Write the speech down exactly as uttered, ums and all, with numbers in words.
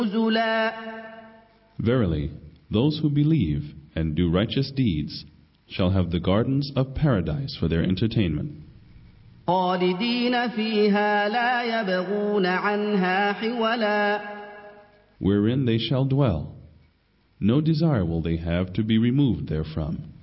نزلا. Verily, those who believe and do righteous deeds shall have the gardens of paradise for their entertainment, خالدين فيها لا يبغون عنها حولا. wherein they shall dwell. No desire will they have to be removed therefrom.